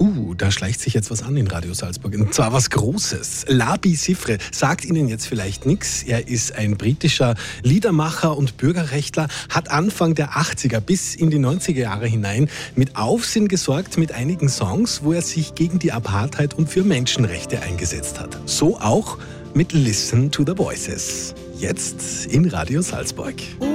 Da schleicht sich jetzt was an in Radio Salzburg. Und zwar was Großes. Labi Siffre sagt Ihnen jetzt vielleicht nichts. Er ist ein britischer Liedermacher und Bürgerrechtler, hat Anfang der 80er bis in die 90er Jahre hinein mit Aufsehen gesorgt mit einigen Songs, wo er sich gegen die Apartheid und für Menschenrechte eingesetzt hat. So auch mit Listen to the Voices. Jetzt in Radio Salzburg.